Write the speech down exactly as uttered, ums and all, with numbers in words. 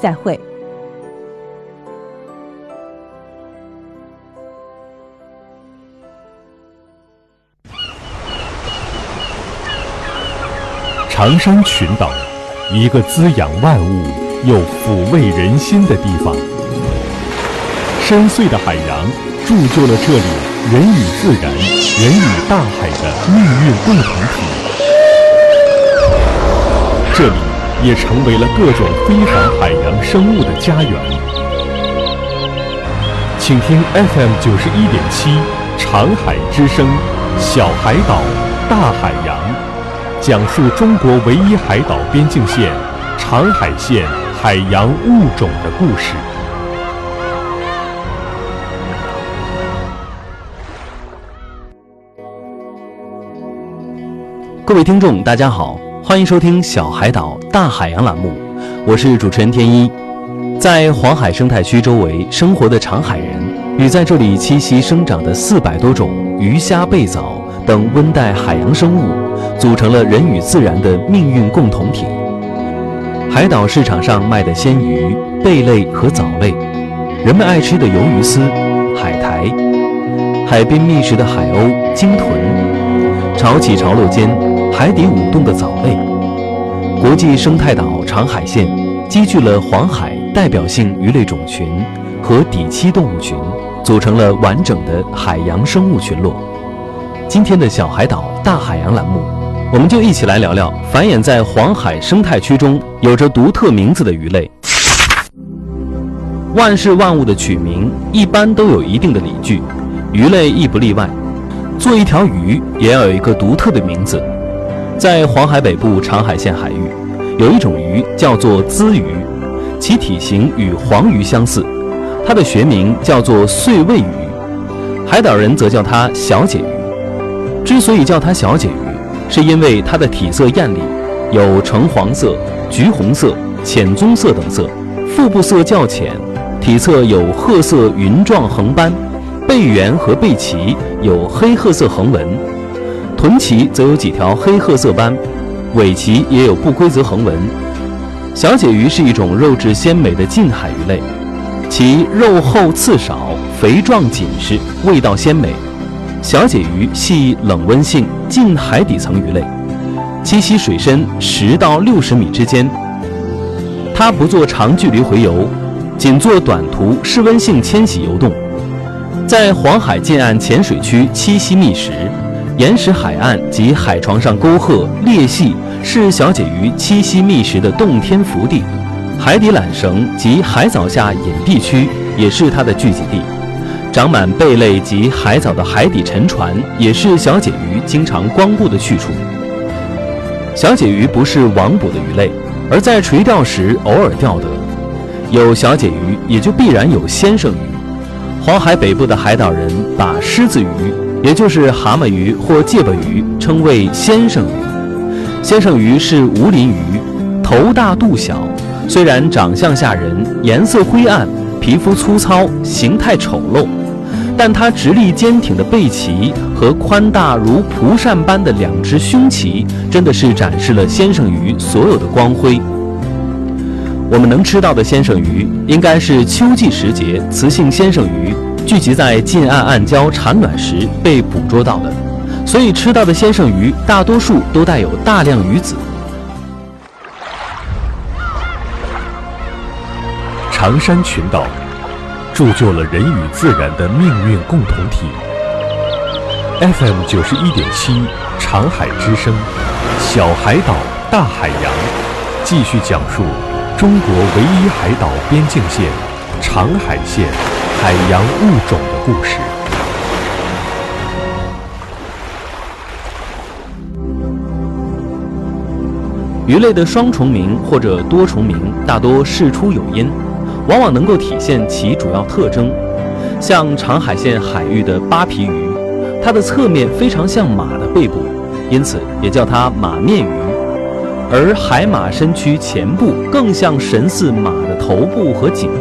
再会。 长山群岛，一个滋养万物又抚慰人心的地方。深邃的海洋铸就了这里人与自然、人与大海的命运共同体。这里也成为了各种非凡海洋生物的家园。请听 F M 九十一点七长海之声，小海岛，大海洋。讲述中国唯一海岛边境线长海线海洋物种的故事。 各位听众大家好，欢迎收听小海岛大海洋栏目，我是主持人天一。在黄海生态区周围生活的长海人与在这里栖息生长的四百多种鱼虾贝藻等温带海洋生物，组成了人与自然的命运共同体。海岛市场上卖的鲜鱼、贝类和藻类，人们爱吃的鱿鱼丝、海苔，海边觅食的海鸥、鲸豚，潮起潮落间海底舞动的藻类。国际生态岛长海线积聚了黄海代表性鱼类种群和底栖动物群，组成了完整的海洋生物群落。今天的小海岛大海洋栏目，我们就一起来聊聊繁衍在黄海生态区中有着独特名字的鱼类。万事万物的取名一般都有一定的理据，鱼类亦不例外。做一条鱼也要有一个独特的名字。在黄海北部长海线海域，有一种鱼叫做鲻鱼，其体型与黄鱼相似，它的学名叫做碎胃鱼，海岛人则叫它小姐鱼。之所以叫它小姐鱼，是因为它的体色艳丽，有橙黄色、橘红色、浅棕色等色，腹部色较浅，体侧有褐色云状横斑，背缘和背鳍有黑褐色横纹，臀鳍则有几条黑褐色斑，尾鳍也有不规则横纹。小姐鱼是一种肉质鲜美的近海鱼类，其肉厚刺少，肥壮紧实，味道鲜美。小姐鱼系冷温性近海底层鱼类，栖息水深十到六十米之间。它不做长距离洄游，仅做短途适温性迁徙游动，在黄海近岸浅水区栖息觅食。岩石海岸及海床上沟壑、裂隙是小姐鱼栖息觅食的洞天福地，海底缆绳及海藻下隐蔽区也是它的聚集地。长满贝类及海藻的海底沉船也是小姐鱼经常光顾的去处。小姐鱼不是网捕的鱼类，而在垂钓时偶尔钓得。有小姐鱼，也就必然有先生鱼。黄海北部的海岛人把狮子鱼，也就是蛤蟆鱼或介貘鱼，称为先生鱼。先生鱼是无鳞鱼，头大肚小，虽然长相吓人，颜色灰暗，皮肤粗糙，形态丑陋，但它直立坚挺的背鳍和宽大如蒲扇般的两只胸鳍，真的是展示了先生鱼所有的光辉。我们能吃到的先生鱼，应该是秋季时节雌性先生鱼聚集在近岸暗礁产卵时被捕捉到的，所以吃到的先生鱼大多数都带有大量鱼子。 长山群岛铸就了人与自然的命运共同体。F M 九十一点七长海之声，小海岛大海洋，继续讲述中国唯一海岛边境线长海线海洋物种的故事。 鱼类的双重名或者多重名大多事出有因，往往能够体现其主要特征。像长海线海域的扒皮鱼，它的侧面非常像马的背部，因此也叫它马面鱼。而海马身躯前部更像神似马的头部和颈